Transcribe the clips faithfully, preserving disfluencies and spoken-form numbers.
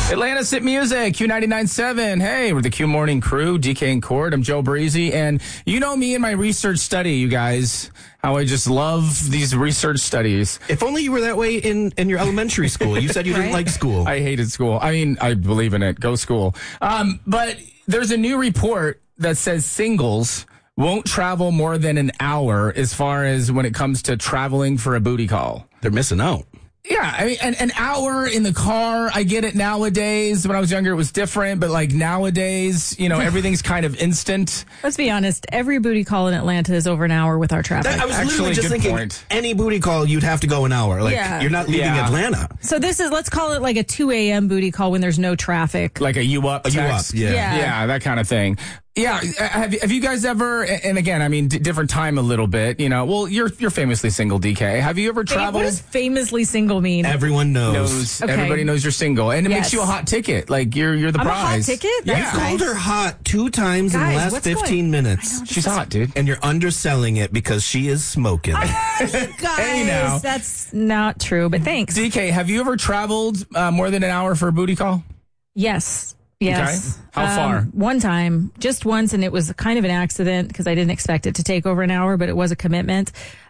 Atlanta's Hit Music, Q ninety-nine point seven. Hey, we're the Q Morning Crew, D K and Court. I'm Joe Breezy, and you know me and my research study, you guys, how I just love these research studies. If only you were that way in, in your elementary school. You said you didn't like school. I hated school. I mean, I believe in it. Go school. Um, but there's a new report that says singles won't travel more than an hour as far as when it comes to traveling for a booty call. They're missing out. Yeah, I mean, an, an hour in the car, I get it nowadays. When I was younger, it was different. But like nowadays, you know, everything's kind of instant. Let's be honest. Every booty call in Atlanta is over an hour with our traffic. That, I was Actually, literally just good thinking, point. any booty call, you'd have to go an hour. Like, Yeah. you're not leaving Yeah. Atlanta. So this is, let's call it like a two a.m. booty call when there's no traffic. Like a you up A you text. up, yeah. Yeah. Yeah, that kind of thing. Yeah, have have you guys ever? And again, I mean, d- different time a little bit. You know, well, you're you're famously single, D K. Have you ever Hey, traveled? what does famously single mean? Everyone knows. knows Okay. Everybody knows you're single, and it makes Yes. you a hot ticket. Like you're you're the I'm a hot prize. ticket? Yeah, That's You called her hot two times in Guys, the last what's fifteen going- minutes. I know, she's hot, dude. And you're underselling it because she is smoking. Guys, Hey, now. that's not true, but thanks. D K, have you ever traveled uh, more than an hour for a booty call? Yes. Yes. Okay. How far? One time, just once, and it was kind of an accident because I didn't expect it to take over an hour, but it was a commitment.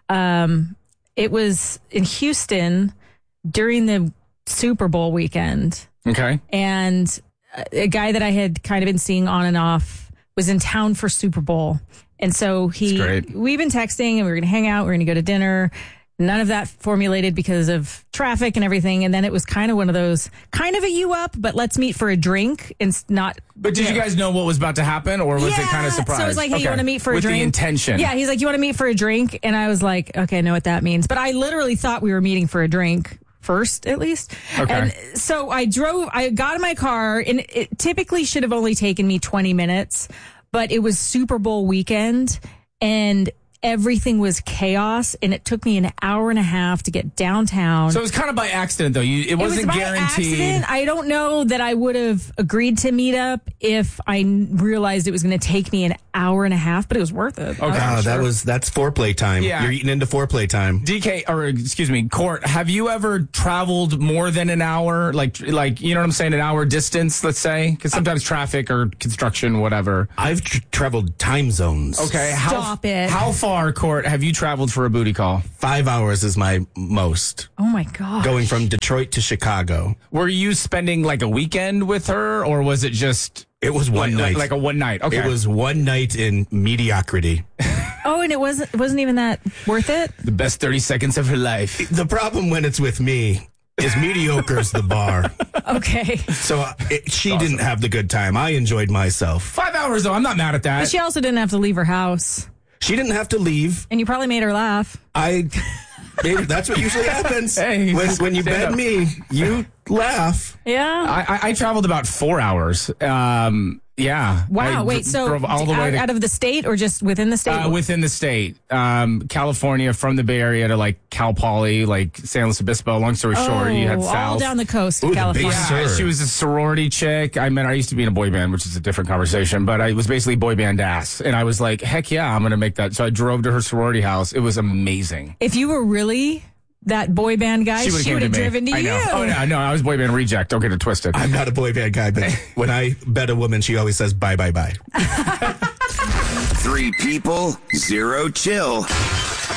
Um, it was in Houston during the Super Bowl weekend, Okay. and a guy that I had kind of been seeing on and off was in town for Super Bowl. And so he, That's great. we've been texting and we were going to hang out. We are going to go to dinner. None of that formulated because of traffic and everything. And then it was kind of one of those, kind of a you up, but let's meet for a drink and s- not. But did you guys know what was about to happen, or was it Yeah. kind of surprise? So I was like, hey, you Okay. want to meet for a With drink? the intention. Yeah, he's like, you want to meet for a drink? And I was like, okay, I know what that means. But I literally thought we were meeting for a drink first, at least. Okay. And so I drove, I got in my car, and it typically should have only taken me twenty minutes, but it was Super Bowl weekend, and everything was chaos, and it took me an hour and a half to get downtown. So it was kind of by accident, though. You, it It was wasn't by guaranteed. accident. I don't know that I would have agreed to meet up if I n- realized it was going to take me an hour and a half, but it was worth it. Okay. Ah, that Sure. was that's foreplay time. Yeah. You're eating into foreplay time. D K, or excuse me, Court, have you ever traveled more than an hour? Like, like you know what I'm saying? An hour distance, let's say? Because sometimes traffic or construction, whatever. I've tr- traveled time zones. Okay. How, Stop it. How far, Court, have you traveled for a booty call? Five hours is my most. Oh my God. Going from Detroit to Chicago. Were you spending like a weekend with her, or was it just It was one like, night. like a one night? Okay. It was one night in mediocrity. Oh, and it wasn't it wasn't even that worth it? the best thirty seconds of her life. The problem when it's with me is mediocre's the bar. Okay. So uh, it, she didn't have the good time. I enjoyed myself. Five hours, though. I'm not mad at that. But she also didn't have to leave her house. She didn't have to leave. And you probably made her laugh. I. Maybe that's what usually happens. Hey, when when you stand bed up. me, you laugh. Yeah. I, I, I traveled about four hours. Um, yeah. Wow. I Wait, dr- so drove all the way out, to, out of the state or just within the state? uh, within the state, um, California, from the Bay Area to like Cal Poly, like San Luis Obispo. Long story short, you had Oh, south. all down the coast of Ooh, the big California. sur- Yeah, she was a sorority chick. I met her. I used to be in a boy band, which is a different conversation, but I was basically boy band ass. And I was like, heck yeah, I'm going to make that. So I drove to her sorority house. It was amazing. If you were really that boy band guy, she would've would came have to me. driven to I you. know. Oh, no, no, I was boy band reject. Don't get it twisted. I'm not a boy band guy, but when I bet a woman, she always says bye, bye, bye. Three people, zero chill.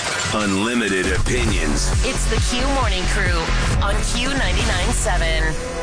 Unlimited opinions. It's the Q Morning Crew on Q ninety-nine point seven.